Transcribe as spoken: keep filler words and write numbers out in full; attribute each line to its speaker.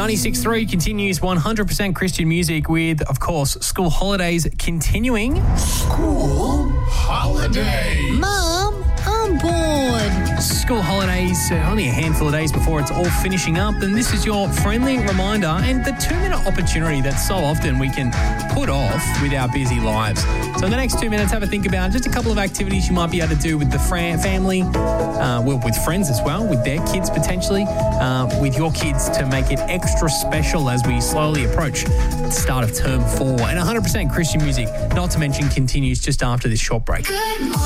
Speaker 1: ninety-six point three continues one hundred percent Christian music with, of course, school holidays continuing.
Speaker 2: School holidays.
Speaker 3: Mum, I'm bored.
Speaker 1: School holidays, uh, only a handful of days before it's all finishing up, and this is your friendly reminder and the two-minute opportunity that so often we can put off with our busy lives. So in the next two minutes, have a think about just a couple of activities you might be able to do with the fran- family, uh, well, with friends as well, with their kids potentially, uh, with your kids to make it extra special as we slowly approach the start of term four. And one hundred percent Christian music, not to mention, continues just after this short break.